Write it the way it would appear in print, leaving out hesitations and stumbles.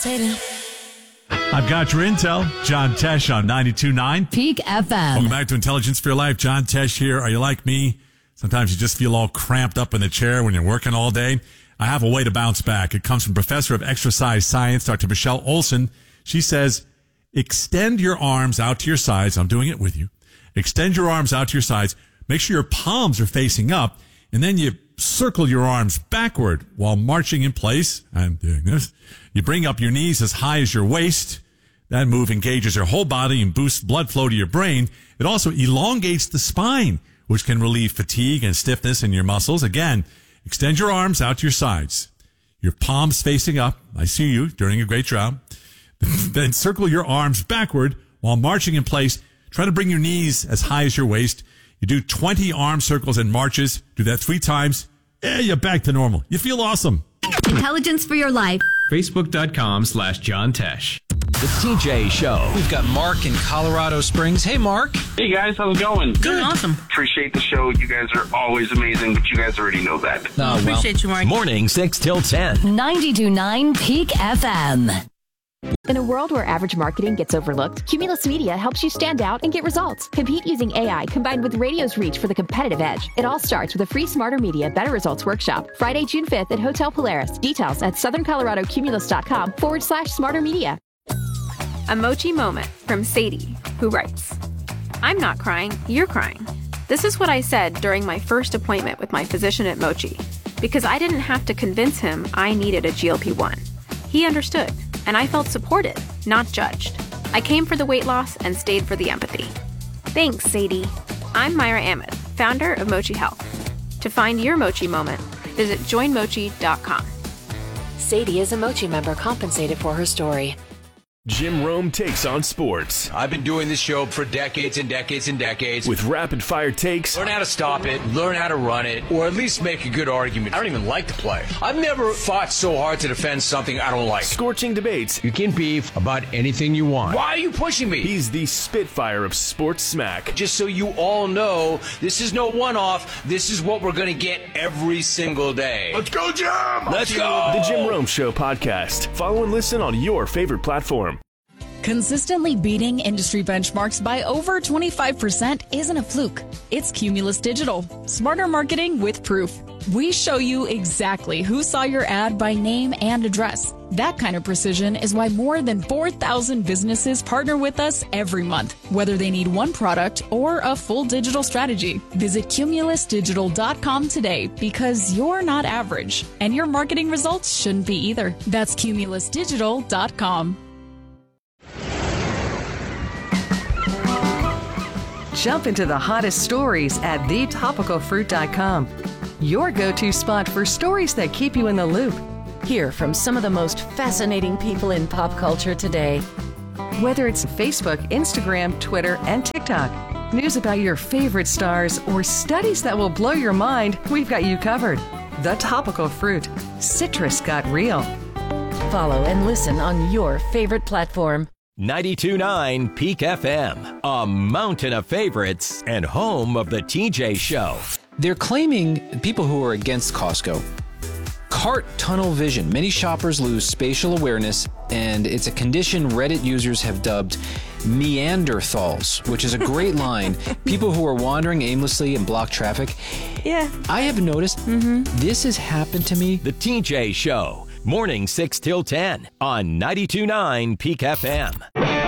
I've got your intel. John Tesh on 92.9 Peak FM. Welcome back to Intelligence for Your Life. John Tesh here. Are you like me? Sometimes you just feel all cramped up in the chair when you're working all day. I have a way to bounce back. It comes from Professor of Exercise Science, Dr. Michelle Olson. She says, extend your arms out to your sides. I'm doing it with you. Extend your arms out to your sides. Make sure your palms are facing up. And then you circle your arms backward while marching in place. I'm doing this. You bring up your knees as high as your waist. That move engages your whole body and boosts blood flow to your brain. It also elongates the spine, which can relieve fatigue and stiffness in your muscles. Again, extend your arms out to your sides. Your palms facing up. I see you doing a great job. Then circle your arms backward while marching in place. Try to bring your knees as high as your waist. You do 20 arm circles and marches. Do that 3 times. You're back to normal. You feel awesome. Intelligence for your life. Facebook.com/John Tesh. The TJ Show. We've got Mark in Colorado Springs. Hey, Mark. Hey, guys. How's it going? Good. Awesome. Appreciate the show. You guys are always amazing, but you guys already know that. Appreciate you, Mark. Morning 6 till 10. 92.9 Peak FM. In a world where average marketing gets overlooked, Cumulus Media helps you stand out and get results. Compete using AI combined with radio's reach for the competitive edge. It all starts with a free Smarter Media Better Results workshop, Friday, June 5th at Hotel Polaris. Details at southerncoloradocumulus.com/Smarter Media. A Mochi moment from Sadie, who writes, I'm not crying, you're crying. This is what I said during my first appointment with my physician at Mochi, because I didn't have to convince him I needed a GLP-1. He understood, and I felt supported, not judged. I came for the weight loss and stayed for the empathy. Thanks, Sadie. I'm Myra Ahmed, founder of Mochi Health. To find your Mochi moment, visit joinmochi.com. Sadie is a Mochi member compensated for her story. Jim Rome takes on sports. I've been doing this show for decades and decades and decades. With rapid-fire takes. Learn how to stop it, learn how to run it, or at least make a good argument. I don't even like to play. I've never fought so hard to defend something I don't like. Scorching debates. You can beef about anything you want. Why are you pushing me? He's the Spitfire of sports smack. Just so you all know, this is no one-off. This is what we're going to get every single day. Let's go, Jim! Let's go! The Jim Rome Show podcast. Follow and listen on your favorite platform. Consistently beating industry benchmarks by over 25% isn't a fluke. It's Cumulus Digital. Smarter marketing with proof. We show you exactly who saw your ad by name and address. That kind of precision is why more than 4,000 businesses partner with us every month, whether they need one product or a full digital strategy. Visit cumulusdigital.com today because you're not average, and your marketing results shouldn't be either. That's cumulusdigital.com. Jump into the hottest stories at thetopicalfruit.com. Your go-to spot for stories that keep you in the loop. Hear from some of the most fascinating people in pop culture today. Whether it's Facebook, Instagram, Twitter, and TikTok, news about your favorite stars, or studies that will blow your mind, we've got you covered. The Topical Fruit. Citrus got real. Follow and listen on your favorite platform. 92.9 Peak FM, a mountain of favorites and home of the TJ Show. They're claiming, people who are against Costco, cart tunnel vision. Many shoppers lose spatial awareness, and it's a condition Reddit users have dubbed Neanderthals, which is a great line. People who are wandering aimlessly and block traffic. Yeah. I have noticed this has happened to me. The TJ Show, morning 6 till 10 on 92.9 Peak FM.